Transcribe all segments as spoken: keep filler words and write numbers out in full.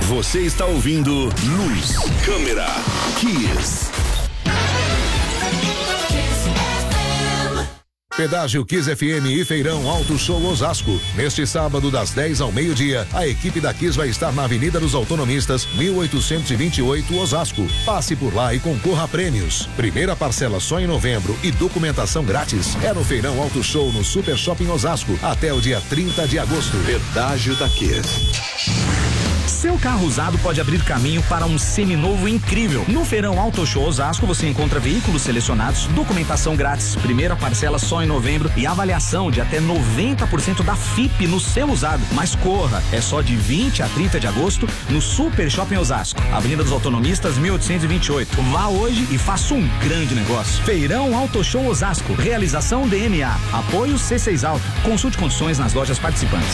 Você está ouvindo Luz, Câmera, Kiss. Pedágio Kiss F M e Feirão Auto Show Osasco. Neste sábado, das dez ao meio-dia, a equipe da Kiss vai estar na Avenida dos Autonomistas, mil oitocentos e vinte e oito, Osasco. Passe por lá e concorra a prêmios. Primeira parcela só em novembro e documentação grátis. É no Feirão Auto Show no Super Shopping Osasco, até o dia trinta de agosto. Pedágio da Kiss. Seu carro usado pode abrir caminho para um seminovo incrível. No Feirão Auto Show Osasco você encontra veículos selecionados, documentação grátis, primeira parcela só em novembro e avaliação de até noventa por cento da F I P no seu usado. Mas corra, é só de vinte a trinta de agosto no Super Shopping Osasco, Avenida dos Autonomistas, mil oitocentos e vinte e oito. Vá hoje e faça um grande negócio. Feirão Auto Show Osasco, realização D M A, apoio C seis Auto. Consulte condições nas lojas participantes.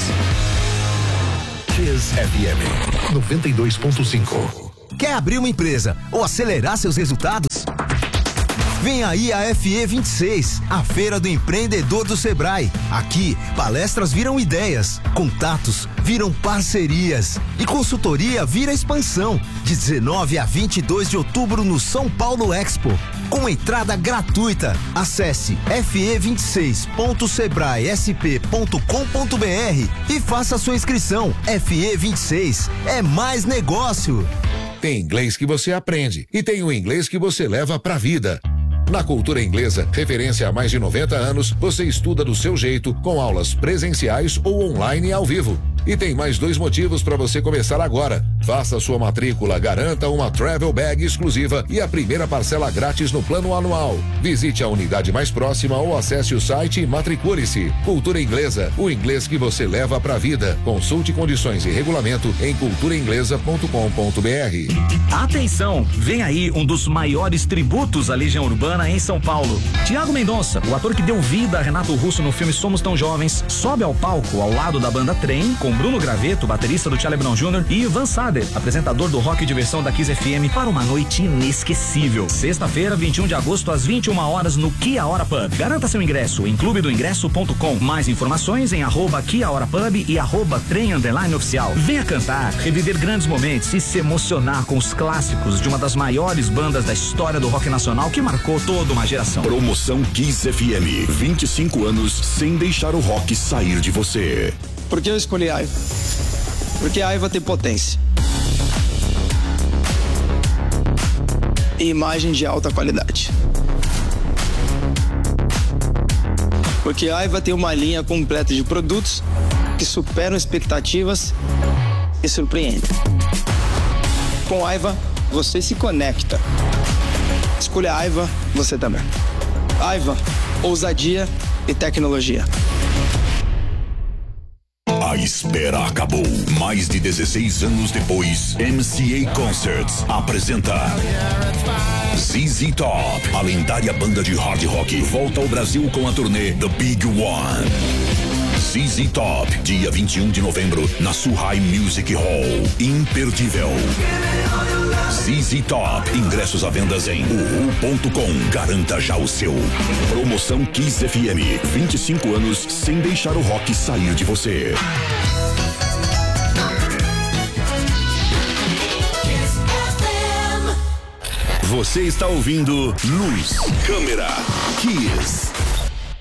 Kiss F M noventa e dois ponto cinco. Quer abrir uma empresa ou acelerar seus resultados? Vem aí a F E vinte e seis, a Feira do Empreendedor do Sebrae. Aqui, palestras viram ideias, contatos viram parcerias e consultoria vira expansão. De dezenove a vinte e dois de outubro no São Paulo Expo. Com entrada gratuita. Acesse f e vinte e seis ponto sebrae s p ponto com ponto b r e faça sua inscrição. F E vinte e seis é mais negócio. Tem inglês que você aprende e tem o inglês que você leva pra vida. Na Cultura Inglesa, referência há mais de noventa anos, você estuda do seu jeito, com aulas presenciais ou online ao vivo. E tem mais dois motivos para você começar agora. Faça sua matrícula, garanta uma travel bag exclusiva e a primeira parcela grátis no plano anual. Visite a unidade mais próxima ou acesse o site e matricule-se. Cultura Inglesa, o inglês que você leva pra vida. Consulte condições e regulamento em cultura inglesa ponto com ponto b r. Atenção, vem aí um dos maiores tributos à Legião Urbana em São Paulo. Tiago Mendonça, o ator que deu vida a Renato Russo no filme Somos Tão Jovens, sobe ao palco ao lado da banda Trem, com Bruno Graveto, baterista do Charlie Brown Júnior, e Ivan Sader, apresentador do Rock e Diversão da Kiss F M, para uma noite inesquecível. Sexta-feira, vinte e um de agosto, às vinte e uma horas, no Kia Hora Pub. Garanta seu ingresso em clube do ingresso ponto com. Mais informações em arroba Kia Hora Pub e arroba Trem Underline Oficial. Venha cantar, reviver grandes momentos e se emocionar com os clássicos de uma das maiores bandas da história do rock nacional que marcou toda uma geração. Promoção Kiss F M, vinte e cinco anos sem deixar o rock sair de você. Por que eu escolhi a Aiva? Porque a Aiva tem potência e imagem de alta qualidade. Porque a Aiva tem uma linha completa de produtos que superam expectativas e surpreendem. Com a Aiva, você se conecta. Escolha a Aiva, você também. Aiva, ousadia e tecnologia. A espera acabou. Mais de dezesseis anos depois, M C A Concerts apresenta Z Z Top. A lendária banda de hard rock volta ao Brasil com a turnê The Big One. Z Z Top, dia vinte e um de novembro, na Suhai Music Hall. Imperdível. Z Z Top, ingressos à venda em uhu ponto com. Garanta já o seu. Promoção Kiss F M, vinte e cinco anos sem deixar o rock sair de você. Você está ouvindo Luz, Câmera, Kiss.